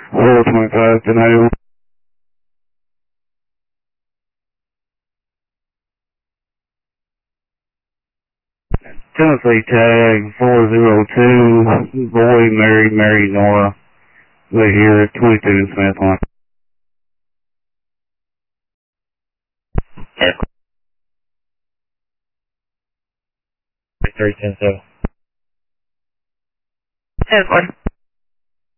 425 to 91. Tennessee tag 402, boy, Mary, Nora. We're here at 22 Smith Line. 310. 10-4.